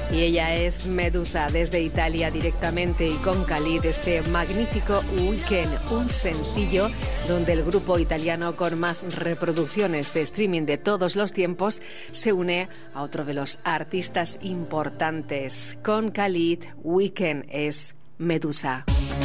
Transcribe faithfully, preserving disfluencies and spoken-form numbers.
Y ella es Medusa, desde Italia directamente, y con Khalid, este magnífico Weekend, un sencillo donde el grupo italiano con más reproducciones de streaming de todos los tiempos se une a otro de los artistas importantes. Con Khalid, Weekend es Medusa.